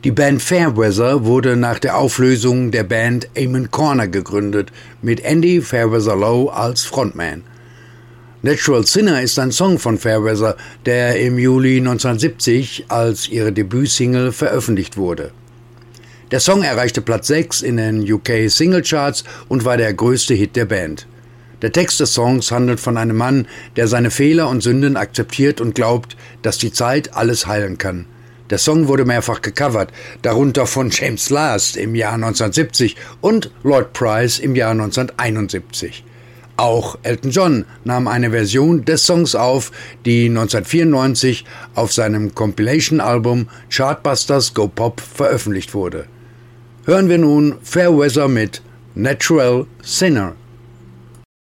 Die Band Fairweather wurde nach der Auflösung der Band Amen Corner gegründet, mit Andy Fairweather Lowe als Frontman. Natural Sinner ist ein Song von Fairweather, der im Juli 1970 als ihre Debütsingle veröffentlicht wurde. Der Song erreichte Platz 6 in den UK Singlecharts und war der größte Hit der Band. Der Text des Songs handelt von einem Mann, der seine Fehler und Sünden akzeptiert und glaubt, dass die Zeit alles heilen kann. Der Song wurde mehrfach gecovert, darunter von James Last im Jahr 1970 und Lloyd Price im Jahr 1971. Auch Elton John nahm eine Version des Songs auf, die 1994 auf seinem Compilation-Album Chartbusters Go Pop veröffentlicht wurde. Hören wir nun Fairweather mit Natural Sinner.